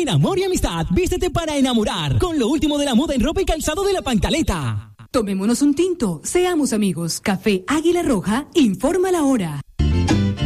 compartir amor y amistad. Vístete para enamorar con lo último de la moda en ropa y calzado de La Pantaleta. Tomémonos un tinto, seamos amigos. Café Águila Roja, informa la hora.